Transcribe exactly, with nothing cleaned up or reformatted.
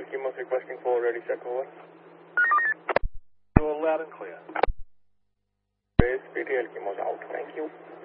Alkimos requesting full ready check over. You are loud and clear. Base P T Alkimos out, thank you.